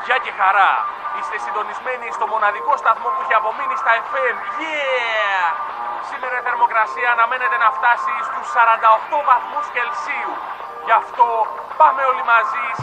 Γεια και χαρά. Είστε συντονισμένοι στο μοναδικό σταθμό που έχει απομείνει στα FM. Yeah! Σήμερα η θερμοκρασία αναμένεται να φτάσει στους 48 βαθμούς Κελσίου. Γι' αυτό πάμε όλοι μαζί